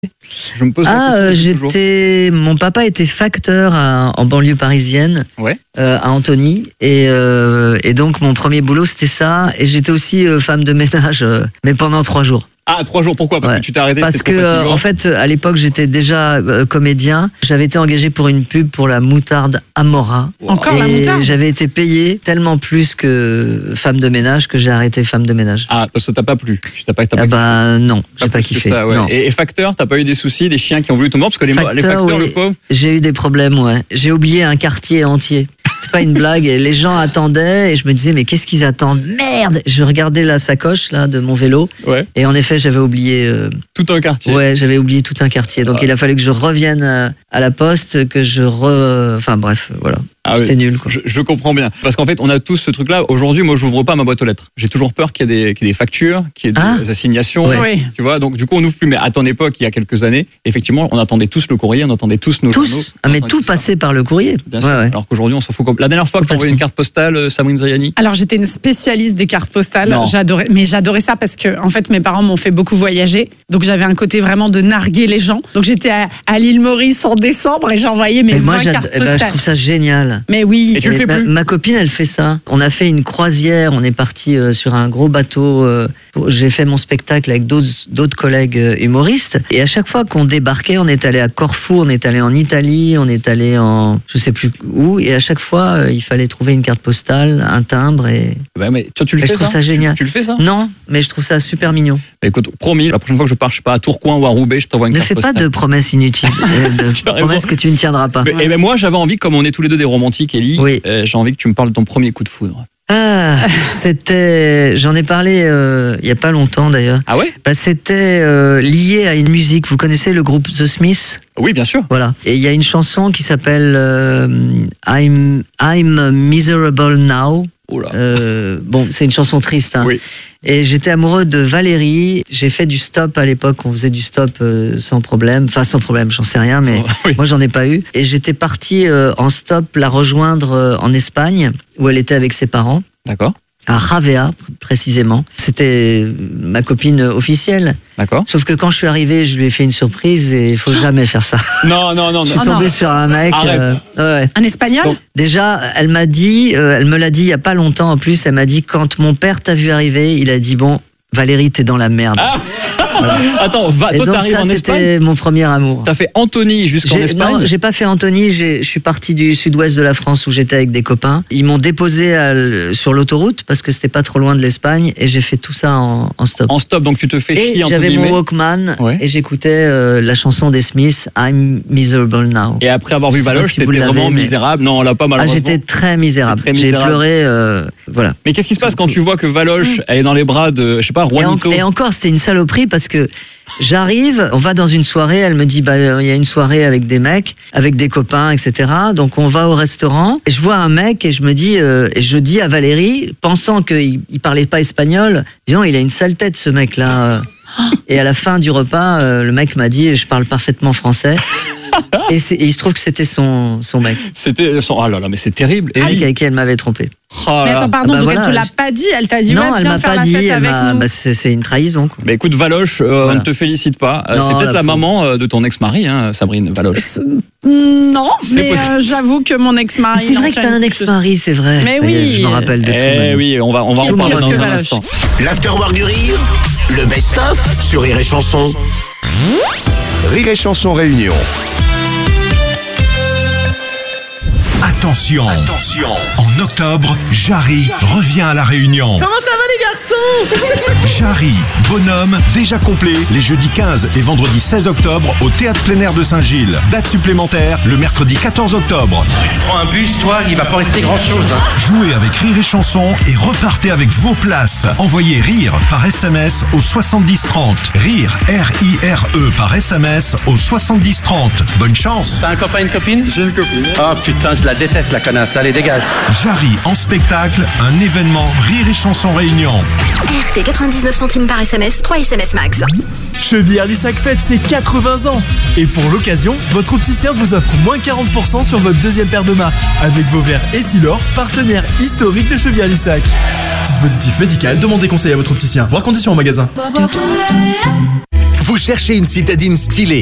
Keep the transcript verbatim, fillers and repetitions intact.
Je me pose la Ah, question euh, depuis toujours. j'étais. Mon papa était facteur à- en banlieue parisienne, Ouais. euh, à Antony, et, euh, et donc mon premier boulot c'était ça. Et j'étais aussi euh, femme de ménage, euh, mais pendant trois jours. Ah, trois jours, pourquoi? Parce Ouais. que tu t'es arrêté, Parce c'était que trop euh, fatigant. en fait, à l'époque, j'étais déjà euh, comédien. J'avais été engagé pour une pub pour la moutarde Amora. Encore la Et moutarde? j'avais été payé tellement plus que femme de ménage que j'ai arrêté femme de ménage. Ah, parce que ça t'a pas plu. Tu t'as pas, t'as Ah pas bah non, j'ai pas plus que kiffé. ça, ouais. Non. Et, et facteur, t'as pas eu des soucis, des chiens qui ont voulu te mordre? Parce que les, Facteur, les facteurs, oui. le pauvre. J'ai eu des problèmes, ouais. J'ai oublié un quartier entier. C'est pas une blague. Et les gens attendaient et je me disais, mais qu'est-ce qu'ils attendent? Merde! Je regardais la sacoche là de mon vélo. Ouais. Et en effet, j'avais oublié. euh, Tout un quartier. Ouais, j'avais oublié tout un quartier. Donc Ah. il a fallu que je revienne à, à la poste, que je re. Enfin bref, voilà. Ah J'étais oui. nul, quoi. Je, je comprends bien. Parce qu'en fait, on a tous ce truc-là. Aujourd'hui, moi, j'ouvre pas ma boîte aux lettres. J'ai toujours peur qu'il y ait des, qu'il y ait des factures, qu'il y ait des Ah. assignations. Ouais. Oui. Tu vois, donc du coup, on n'ouvre plus. Mais à ton époque, il y a quelques années, effectivement, on attendait tous le courrier, on attendait tous nos journaux, Tous. on Ah, mais attendait tout ça. passait par le courrier. Bien Ouais, sûr. ouais. Alors qu'aujourd'hui, on s'en fout. La dernière fois que tu as envoyé une carte postale, euh, Sabrine Zayani. Alors j'étais une spécialiste des cartes postales. Non. J'adorais, mais j'adorais ça parce que en fait mes parents m'ont fait beaucoup voyager, donc j'avais un côté vraiment de narguer les gens. Donc j'étais à, à l'île Maurice en décembre et j'envoyais mes Mais moi, vingt j'ad- cartes eh ben, je postales. trouve ça génial. Mais oui. Et tu le Et fais ma, plus? ma copine, elle fait ça. On a fait une croisière, on est parti euh, sur un gros bateau. euh, pour- J'ai fait mon spectacle avec d'autres d'autres collègues euh, humoristes. Et à chaque fois qu'on débarquait, on est allé à Corfou, on est allé en Italie, on est allé en je sais plus où. Et à chaque fois, euh, il fallait trouver une carte postale, un timbre. Et Bah, mais toi, tu le Mais fais je trouve ça Tu- génial. Tu, le fais ça? non, mais je trouve ça super mignon. Bah, écoute, promis, la prochaine fois que je pars, je sais pas, à Tourcoing ou à Roubaix, je t'envoie une Ne carte fais pas postale. de promesses inutiles, euh, de Tu as raison. promesses que tu ne tiendras pas. Mais, eh ben, moi, j'avais envie, comme on est tous les deux des romantiques, Ellie, Oui. euh, j'ai envie que tu me parles de ton premier coup de foudre. Ah, c'était, j'en ai parlé euh, il y a pas longtemps d'ailleurs. Ah ouais? Bah, c'était euh, lié à une musique. Vous connaissez le groupe The Smiths? Oui, bien sûr. Voilà. Et il y a une chanson qui s'appelle euh, I'm I'm Miserable Now. Oh là. Euh, bon, c'est une chanson triste. Hein. Oui. Et j'étais amoureux de Valérie. J'ai fait du stop à l'époque. On faisait du stop euh, sans problème. Enfin, sans problème, j'en sais rien, mais Sans- oui. moi, j'en ai pas eu. Et j'étais parti euh, en stop la rejoindre euh, en Espagne, où elle était avec ses parents. D'accord. À Ravea, pr- précisément. C'était ma copine officielle. D'accord. Sauf que quand je suis arrivé, je lui ai fait une surprise et il faut jamais faire ça. Non, non, non, Je non. suis Oh tombé non. sur un mec. Arrête. euh, ouais. Un espagnol? Donc, Déjà, elle m'a dit, euh, elle me l'a dit il y a pas longtemps en plus, elle m'a dit quand mon père t'a vu arriver, il a dit bon, Valérie, t'es dans la merde. Attends, va, et toi, donc t'arrives ça, en Espagne. c'était mon premier amour. T'as fait Antony jusqu'en J'ai- Espagne. Non, j'ai pas fait Antony, j'ai- je suis parti du sud-ouest de la France où j'étais avec des copains. Ils m'ont déposé à l- sur l'autoroute parce que c'était pas trop loin de l'Espagne et j'ai fait tout ça en, en stop. En stop, donc tu te fais Et chier entre j'avais guillemets. mon Walkman Ouais. et j'écoutais euh, la chanson des Smiths, I'm Miserable Now. Et après avoir vu Je sais pas Valoche, si vous t'étais l'avez, vraiment mais- misérable. Non, on l'a pas Ah, malheureusement. j'étais très misérable. Très J'ai misérable. pleuré, euh, voilà. Mais qu'est-ce qui se passe quand tu vois que Valoche, elle est dans les bras de, je sais pas, Et, en- Juanito? et encore, c'était une saloperie parce que j'arrive, on va dans une soirée, elle me dit, bah, il y a une soirée avec des mecs, avec des copains, et cetera. Donc on va au restaurant et je vois un mec et je me dis, euh, et je dis à Valérie, pensant qu'il il parlait pas espagnol, disons, il a une sale tête ce mec-là. Et à la fin du repas, euh, le mec m'a dit, je parle parfaitement français. Et, c'est- et il se trouve que c'était son, son mec, C'était son, ah là là, mais c'est terrible. avec Ellie. qui elle m'avait trompé. Oh Mais là. attends, pardon, Ah bah donc elle voilà, te l'a je- pas dit, elle t'a dit non, ouais, elle viens m'a faire pas la dit, fête elle avec m'a- nous. bah, c'est c'est une trahison, quoi. Mais écoute, Valoche, euh, Voilà. on ne te félicite pas. Euh, Non, c'est peut-être la la pauvre. maman euh, de ton ex-mari, hein, Sabrine Valoche. C'est- Non, C'est mais possible. euh, j'avoue que mon ex-mari. C'est vrai que t'as un enchaîne ex-mari, c'est vrai. Mais Ça y est, oui. Je me rappelle de tout. Eh maintenant. oui, on va, on va Qui en est parler pire dans que un Valoche. instant. L'Afterwork du rire, le best-of sur Rire et Chanson. Rire et Chanson Réunion. Attention, attention. En octobre, Jarry revient à La Réunion. Comment ça va les garçons? Jarry, bonhomme, déjà complet, les jeudis quinze et vendredi seize octobre au Théâtre plein air de Saint-Gilles. Date supplémentaire, le mercredi quatorze octobre. Prends un bus, toi, il va pas rester grand chose. Hein. Jouez avec Rire et Chanson et repartez avec vos places. Envoyez RIRE par S M S au soixante-dix trente. RIRE, R I R E par S M S au soixante-dix trente. Bonne chance. T'as un copain, une copine? J'ai une copine. Oh putain, je la déteste la connasse, allez dégage. Jarry en spectacle, un événement Rire et Chanson Réunion. R T quatre-vingt-dix-neuf centimes par S M S, trois S M S max. Chevière Lissac fête ses quatre-vingts ans. Et pour l'occasion, votre opticien vous offre moins quarante pour cent sur votre deuxième paire de marques. Avec vos verres Essilor, partenaire historique de Chevière Lissac. Dispositif médical, demandez conseil à votre opticien. Voir conditions en magasin. Vous cherchez une citadine stylée